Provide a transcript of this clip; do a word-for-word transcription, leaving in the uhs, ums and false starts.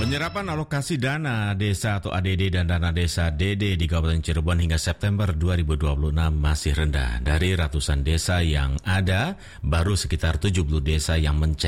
Penyerapan alokasi dana desa atau A D D dan dana desa D D di Kabupaten Cirebon hingga September dua ribu dua puluh enam masih rendah. Dari ratusan desa yang ada, baru sekitar tujuh puluh desa yang mencapai